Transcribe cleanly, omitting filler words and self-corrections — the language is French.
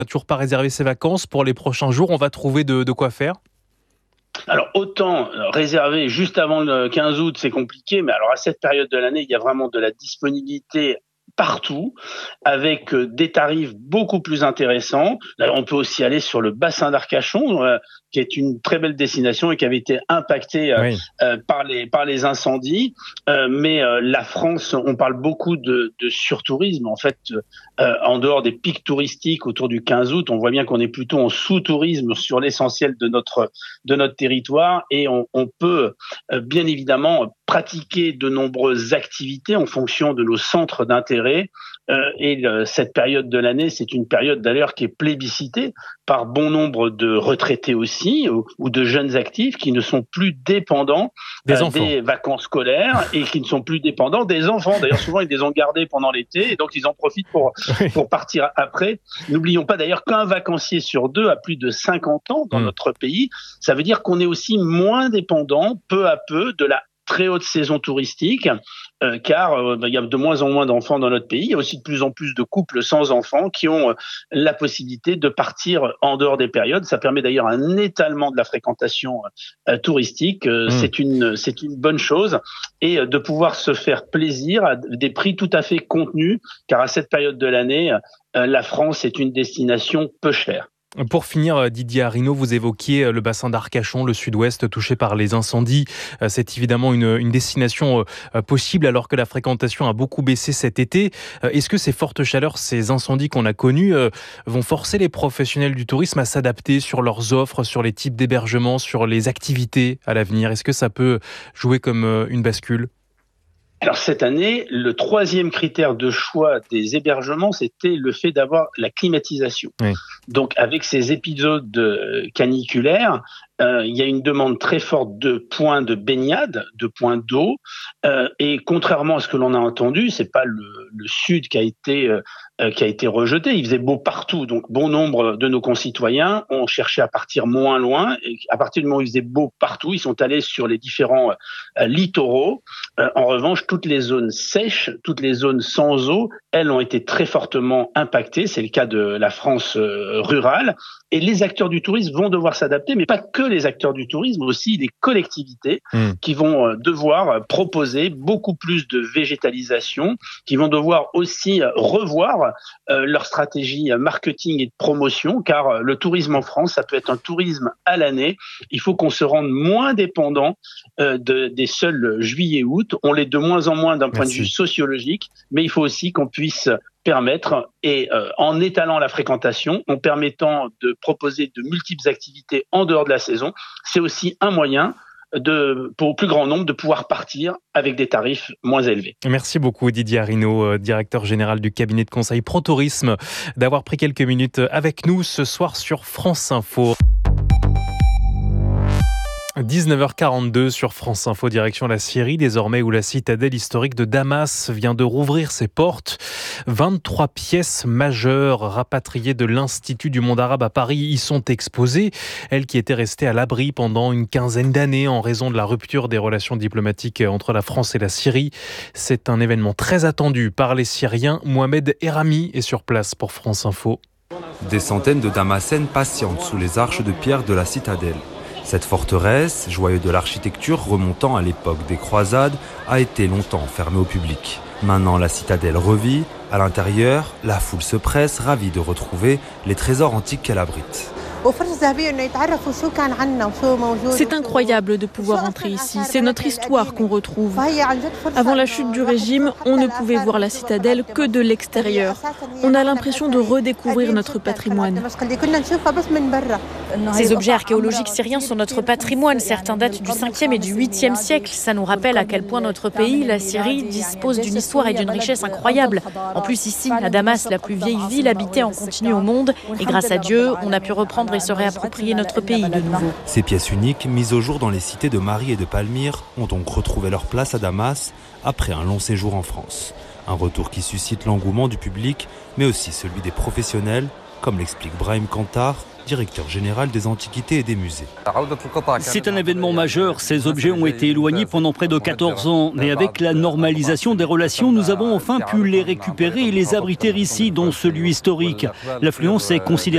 toujours pas réservé ses vacances pour les prochains jours. On va trouver de quoi faire. Alors autant réserver juste avant le 15 août, c'est compliqué, mais alors à cette période de l'année, il y a vraiment de la disponibilité partout, avec des tarifs beaucoup plus intéressants. D'ailleurs, on peut aussi aller sur le bassin d'Arcachon, qui est une très belle destination et qui avait été impactée Oui. par les incendies. Mais la France, on parle beaucoup de surtourisme. En fait, en dehors des pics touristiques autour du 15 août, on voit bien qu'on est plutôt en sous-tourisme sur l'essentiel de notre territoire, et on peut bien évidemment pratiquer de nombreuses activités en fonction de nos centres d'intérêt. Cette période de l'année, c'est une période d'ailleurs qui est plébiscitée par bon nombre de retraités aussi, ou de jeunes actifs qui ne sont plus dépendants des vacances scolaires et qui ne sont plus dépendants des enfants. D'ailleurs, souvent, ils les ont gardés pendant l'été et donc ils en profitent pour partir après. N'oublions pas d'ailleurs qu'un vacancier sur deux a plus de 50 ans dans notre pays. Ça veut dire qu'on est aussi moins dépendant, peu à peu, de la très haute saison touristique, car il y a de moins en moins d'enfants dans notre pays. Il y a aussi de plus en plus de couples sans enfants qui ont la possibilité de partir en dehors des périodes. Ça permet d'ailleurs un étalement de la fréquentation touristique. C'est une bonne chose, et de pouvoir se faire plaisir à des prix tout à fait contenus, car à cette période de l'année, la France est une destination peu chère. Pour finir, Didier Arinaud, vous évoquiez le bassin d'Arcachon, le sud-ouest touché par les incendies. C'est évidemment une destination possible alors que la fréquentation a beaucoup baissé cet été. Est-ce que ces fortes chaleurs, ces incendies qu'on a connus, vont forcer les professionnels du tourisme à s'adapter sur leurs offres, sur les types d'hébergement, sur les activités à l'avenir? Est-ce que ça peut jouer comme une bascule? Alors cette année, le troisième critère de choix des hébergements, c'était le fait d'avoir la climatisation. Oui. Donc avec ces épisodes caniculaires, il y a une demande très forte de points de baignade, de points d'eau, et contrairement à ce que l'on a entendu, c'est pas le sud qui a été rejeté. Il faisait beau partout, donc bon nombre de nos concitoyens ont cherché à partir moins loin, et à partir du moment où il faisait beau partout, ils sont allés sur les différents littoraux. En revanche, toutes les zones sèches, toutes les zones sans eau, elles ont été très fortement impactées. C'est le cas de la France rurale. Et les acteurs du tourisme vont devoir s'adapter, mais pas que les acteurs du tourisme, aussi les collectivités qui vont devoir proposer beaucoup plus de végétalisation, qui vont devoir aussi revoir leur stratégie marketing et de promotion, car le tourisme en France, ça peut être un tourisme à l'année. Il faut qu'on se rende moins dépendant des seuls juillet-août. On l'est de moins en moins d'un point de vue sociologique, mais il faut aussi qu'on puisse permettre, et en étalant la fréquentation, en permettant de proposer de multiples activités en dehors de la saison, c'est aussi un moyen pour le plus grand nombre de pouvoir partir avec des tarifs moins élevés. Merci beaucoup Didier Arinaud, directeur général du cabinet de conseil ProTourisme, d'avoir pris quelques minutes avec nous ce soir sur France Info. 19h42 sur France Info, direction la Syrie, désormais où la citadelle historique de Damas vient de rouvrir ses portes. 23 pièces majeures rapatriées de l'Institut du monde arabe à Paris y sont exposées. Elles qui étaient restées à l'abri pendant une quinzaine d'années en raison de la rupture des relations diplomatiques entre la France et la Syrie. C'est un événement très attendu par les Syriens. Mohamed Erami est sur place pour France Info. Des centaines de Damascènes patientent sous les arches de pierre de la citadelle. Cette forteresse, joyau de l'architecture remontant à l'époque des croisades, a été longtemps fermée au public. Maintenant, la citadelle revit. À l'intérieur, la foule se presse, ravie de retrouver les trésors antiques qu'elle abrite. C'est incroyable de pouvoir entrer ici. C'est notre histoire qu'on retrouve. Avant la chute du régime, on ne pouvait voir la citadelle que de l'extérieur. On a l'impression de redécouvrir notre patrimoine. Ces objets archéologiques syriens sont notre patrimoine. Certains datent du 5e et du 8e siècle. Ça nous rappelle à quel point notre pays, la Syrie, dispose d'une histoire et d'une richesse incroyables. En plus, ici, à Damas, la plus vieille ville habitée en continu au monde. Et grâce à Dieu, on a pu reprendre et se réapproprier notre pays de nouveau. Ces pièces uniques, mises au jour dans les cités de Mari et de Palmyre, ont donc retrouvé leur place à Damas après un long séjour en France. Un retour qui suscite l'engouement du public, mais aussi celui des professionnels, comme l'explique Brahim Kantar, directeur général des antiquités et des musées. C'est un événement majeur. Ces objets ont été éloignés pendant près de 14 ans. Mais avec la normalisation des relations, nous avons enfin pu les récupérer et les abriter ici, dans ce lieu historique. L'affluence est considérable.